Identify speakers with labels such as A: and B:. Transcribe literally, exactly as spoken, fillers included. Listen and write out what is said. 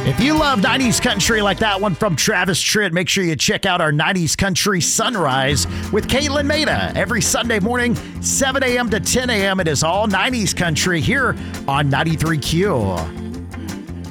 A: If you love nineties country like that one from Travis Tritt, make sure you check out our nineties Country Sunrise with Caitlin Maida every Sunday morning, seven a.m. to ten a.m. It is all nineties country here on ninety-three Q.